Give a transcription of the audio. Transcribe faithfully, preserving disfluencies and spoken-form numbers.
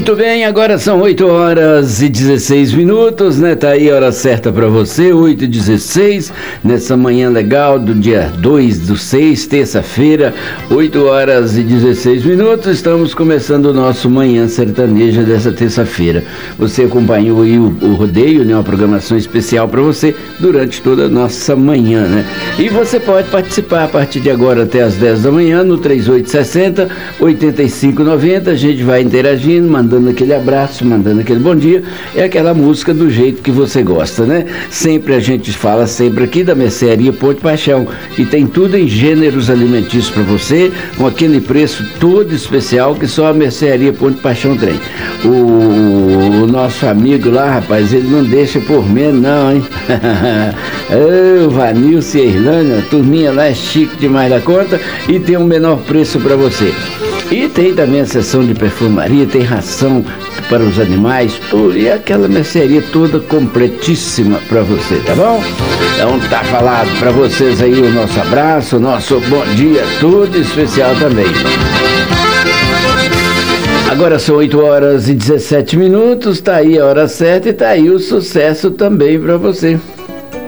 Muito bem, agora são oito horas e dezesseis minutos, né? Tá aí a hora certa para você, oito e dezesseis, nessa manhã legal do dia dois do seis, terça-feira, oito horas e dezesseis minutos. Estamos começando o nosso Manhã Sertaneja dessa terça-feira. Você acompanhou aí o, o rodeio, né? Uma programação especial para você durante toda a nossa manhã, né? E você pode participar a partir de agora até as dez da manhã no trinta e oito sessenta, oitenta e cinco noventa. A gente vai interagindo, mandando aquele abraço, mandando aquele bom dia. É aquela música do jeito que você gosta, né? Sempre a gente fala sempre aqui da Mercearia Ponte Paixão, que tem tudo em gêneros alimentícios para você, com aquele preço todo especial que só a Mercearia Ponte Paixão tem. O, o nosso amigo lá, rapaz, ele não deixa por menos não, hein? O Vanilson e a Irlânia, a turminha lá é chique demais da conta e tem um menor preço para você. E tem também a seção de perfumaria, tem ração para os animais, tudo, e aquela mercearia toda completíssima para você, tá bom? Então tá falado para vocês aí o nosso abraço, o nosso bom dia, tudo especial também. Agora são oito horas e dezessete minutos, tá aí a hora certa e tá aí o sucesso também para você.